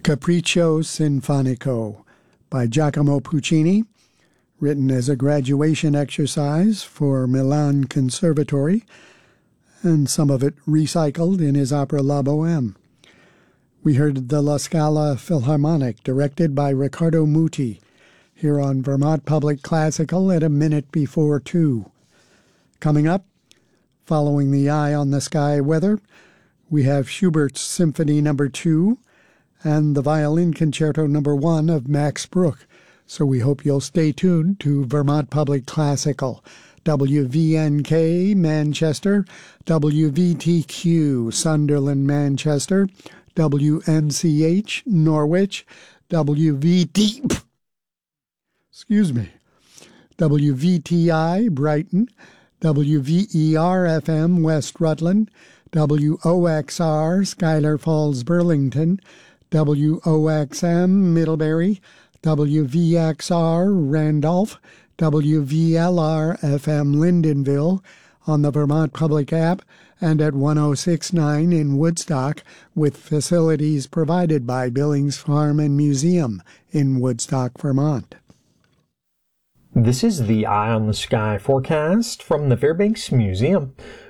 Capriccio Sinfonico by Giacomo Puccini, written as a graduation exercise for Milan Conservatory, and some of it recycled in his opera La Bohème. We heard the La Scala Philharmonic, directed by Riccardo Muti, here on Vermont Public Classical at a minute before 2. Coming up, following the Eye on the Sky weather, we have Schubert's Symphony No. 2 and the Violin Concerto No. 1 of Max Bruch. So we hope you'll stay tuned to Vermont Public Classical, WVNK Manchester, WVTQ Sunderland Manchester, WNCH Norwich, WVTI Brighton, WVER-FM West Rutland, WOXR Schuyler Falls Burlington, WOXM Middlebury, WVXR Randolph, WVLR-FM Lyndonville, on the Vermont Public app, and at 106.9 in Woodstock, with facilities provided by Billings Farm and Museum in Woodstock, Vermont. This is the Eye on the Sky forecast from the Fairbanks Museum.